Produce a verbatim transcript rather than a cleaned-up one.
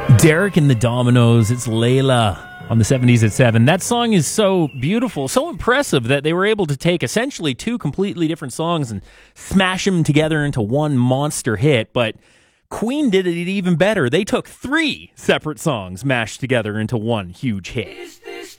Derek and the Dominoes, it's Layla on the seventies at seven. That song is so beautiful, so impressive that they were able to take essentially two completely different songs and smash them together into one monster hit. But Queen did it even better. They took three separate songs mashed together into one huge hit.